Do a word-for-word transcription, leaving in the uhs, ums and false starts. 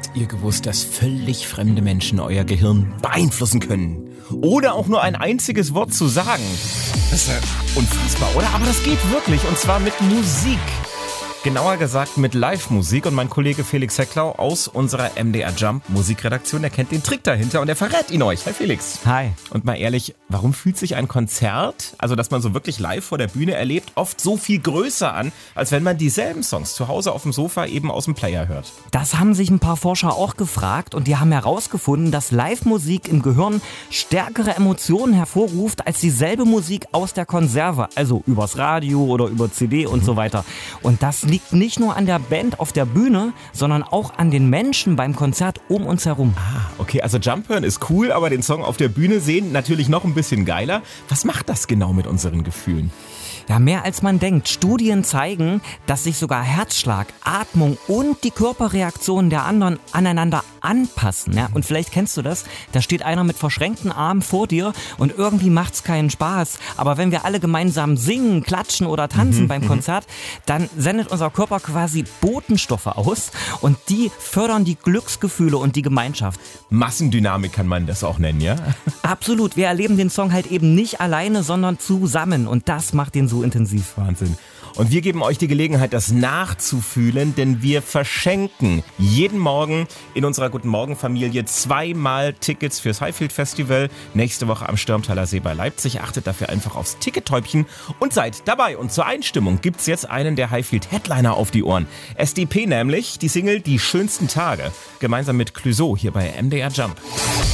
Habt ihr gewusst, dass völlig fremde Menschen euer Gehirn beeinflussen können? Oder auch nur ein einziges Wort zu sagen? Das ist ja unfassbar, oder? Aber das geht wirklich, und zwar mit Musik. Genauer gesagt mit Live-Musik, und mein Kollege Felix Hecklau aus unserer M D R Jump Musikredaktion, der kennt den Trick dahinter und er verrät ihn euch. Hi Felix. Hi. Und mal ehrlich, warum fühlt sich ein Konzert, also dass man so wirklich live vor der Bühne erlebt, oft so viel größer an, als wenn man dieselben Songs zu Hause auf dem Sofa eben aus dem Player hört? Das haben sich ein paar Forscher auch gefragt, und die haben herausgefunden, dass Live-Musik im Gehirn stärkere Emotionen hervorruft als dieselbe Musik aus der Konserve, also übers Radio oder über C D und so weiter. Und das liegt nicht nur an der Band auf der Bühne, sondern auch an den Menschen beim Konzert um uns herum. Ah, okay, also Jump hören ist cool, aber den Song auf der Bühne sehen natürlich noch ein bisschen geiler. Was macht das genau mit unseren Gefühlen? Ja, mehr als man denkt. Studien zeigen, dass sich sogar Herzschlag, Atmung und die Körperreaktionen der anderen aneinander anpassen. Ja, und vielleicht kennst du das, da steht einer mit verschränkten Armen vor dir und irgendwie macht's keinen Spaß. Aber wenn wir alle gemeinsam singen, klatschen oder tanzen mhm, beim Konzert, dann sendet unser Körper quasi Botenstoffe aus, und die fördern die Glücksgefühle und die Gemeinschaft. Massendynamik kann man das auch nennen, ja? Absolut. Wir erleben den Song halt eben nicht alleine, sondern zusammen, und das macht den so intensiv. Wahnsinn. Und wir geben euch die Gelegenheit, das nachzufühlen, denn wir verschenken jeden Morgen in unserer Guten Morgen Familie zweimal Tickets fürs Highfield Festival. Nächste Woche am Stürmtaler See bei Leipzig. Achtet dafür einfach aufs Tickettäubchen und seid dabei. Und zur Einstimmung gibt's jetzt einen der Highfield Headliner auf die Ohren. S D P nämlich, die Single Die schönsten Tage. Gemeinsam mit Clouseau hier bei M D R Jump.